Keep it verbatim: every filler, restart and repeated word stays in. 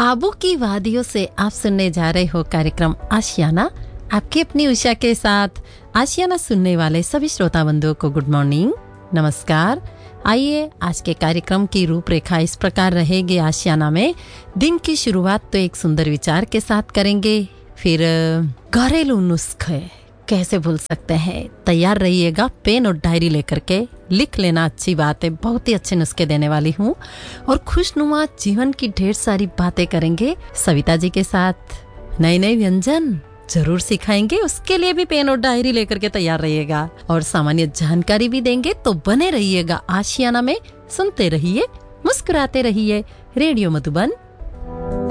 आबों की वादियों से आप सुनने जा रहे हो कार्यक्रम आशियाना, आपकी अपनी उषा के साथ। आशियाना सुनने वाले सभी श्रोता बंधुओं को गुड मॉर्निंग, नमस्कार। आइए आज के कार्यक्रम की रूपरेखा इस प्रकार रहेगी। आशियाना में दिन की शुरुआत तो एक सुंदर विचार के साथ करेंगे, फिर घरेलू नुस्खे कैसे भूल सकते हैं। तैयार रहिएगा, पेन और डायरी लेकर के लिख लेना, अच्छी बात है। बहुत ही अच्छे नुस्खे देने वाली हूँ और खुशनुमा जीवन की ढेर सारी बातें करेंगे सविता जी के साथ। नए नए व्यंजन जरूर सिखाएंगे, उसके लिए भी पेन और डायरी लेकर के तैयार रहिएगा और सामान्य जानकारी भी देंगे। तो बने रहिएगा आशियाना में, सुनते रहिए, मुस्कुराते रहिए। रेडियो मधुबन